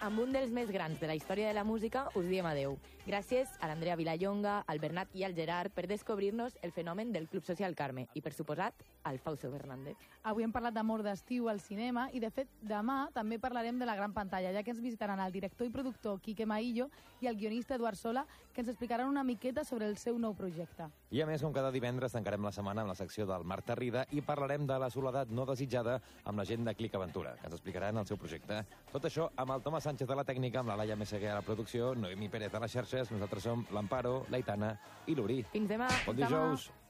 amb un dels més grans de la història de la música, us diem adeu. Gràcies a l'Andrea Vilallonga, al Bernat i al Gerard per descobrir-nos el fenomen del Club Social Carme i, per suposat, al Fausto Fernández. Avui hem parlat d'amor d'estiu al cinema i, de fet, demà també parlarem de la gran pantalla, ja que ens visitaran el director i productor Quique Maillo i el guionista Eduard Sola, que ens explicaran una miqueta sobre el seu nou projecte. I a més, com cada divendres, tancarem la setmana amb la secció del Marc Tarrida i parlarem de la soledat no desitjada amb la gent de Clic Aventura, que ens explicaran el seu projecte. Tot això amb el Tomàs Sánchez de la tècnica, amb la Laia Meseguer a la producció, Noemi Pérez a les xarxes, nosaltres som l'Amparo, l'Aitana i l'Uri. Fins demà. Bon dijous.